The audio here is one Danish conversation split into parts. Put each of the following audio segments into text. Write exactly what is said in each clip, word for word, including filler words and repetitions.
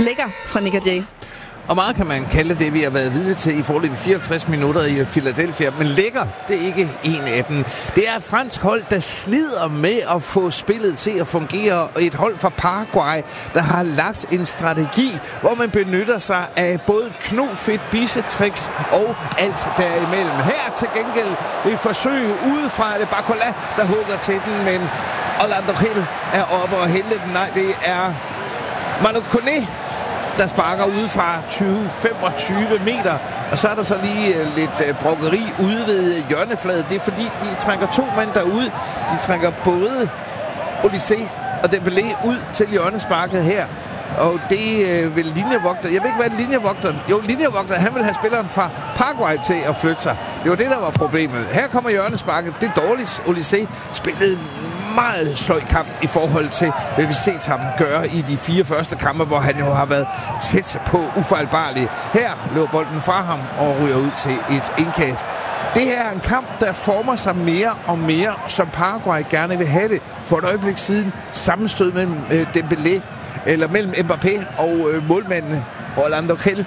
lækker fra Nick og Jay. Og meget kan man kalde det, vi har været vidne til i forløbet fireoghalvtreds minutter i Philadelphia. Men lækker, det er ikke en af dem. Det er et fransk hold, der slider med at få spillet til at fungere. Et hold fra Paraguay, der har lagt en strategi, hvor man benytter sig af både knofedt, bisetricks og alt derimellem. Her til gengæld et forsøg udefra. Det er Barcola, der hugger til den, men Orlando Gil er oppe og hente den. Nej, det er Manu Kone, der sparker ude fra tyve til femogtyve meter. Og så er der så lige uh, lidt uh, brokkeri ude ved hjørnefladet. Det er fordi, de trækker to mand derud. De trækker både Olysée og Dembélé ud til hjørnesparket her. Og det øh, vil linjevogter. Jeg ved ikke, hvad er linjevogteren? Jo, linjevogteren, han vil have spilleren fra Paraguay til at flytte sig. Det var det, der var problemet. Her kommer hjørnesparket. Det er dårligt. Olysée spillede meget sløj kamp i forhold til, hvad vi set ham gøre i de fire første kampe, hvor han jo har været tæt på ufejlbarlig. Her løber bolden fra ham og ryger ud til et indkast. Det er en kamp, der former sig mere og mere, som Paraguay gerne vil have det. For et øjeblik siden sammenstød mellem øh, Dembélé, eller mellem Mbappé og øh, målmanden Orlando Gil.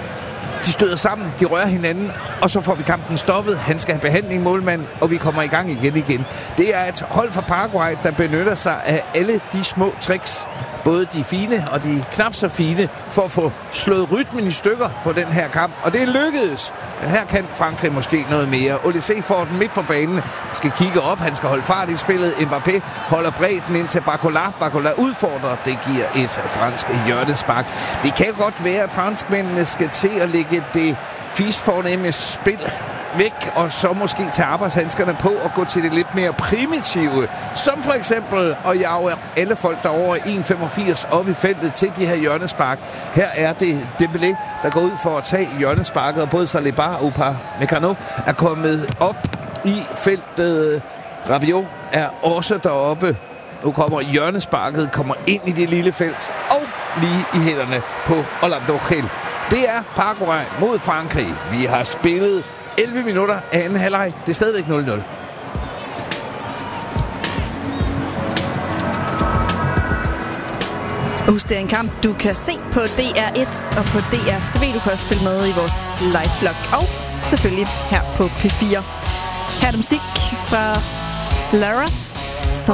De støder sammen, de rører hinanden, og så får vi kampen stoppet. Han skal have behandling, målmand, og vi kommer i gang igen igen. Det er et hold fra Paraguay, der benytter sig af alle de små tricks, både de fine og de knap så fine, for at få slået rytmen i stykker på den her kamp. Og det er lykkedes. Her kan Frankrig måske noget mere. Olysée får den midt på banen. Han skal kigge op, han skal holde fart i spillet. Mbappé holder bredden ind til Barcola. Barcola udfordrer. Det giver et fransk hjørnespark. Det kan godt være, at franskmændene skal til at lægge det fisfornemme spil væk, og så måske tage arbejdshandskerne på og gå til det lidt mere primitive, som for eksempel at jage alle folk derovre en komma femogfirs op i feltet til de her hjørnespark. Her er det Dembélé, der går ud for at tage hjørnesparket, og både Saliba og Upamecano er kommet op i feltet. Rabiot er også deroppe. Nu kommer hjørnesparket, kommer ind i det lille felt, og lige i hænderne på Orlando Gil. Det er Paraguay mod Frankrig. Vi har spillet elleve minutter af anden halvleg. Det er stadigvæk nul nul. Husk, det er en kamp, du kan se på D R et og på D R T V. Du kan også følge med i vores live-blog og selvfølgelig her på P fire. Her er der musik fra Lara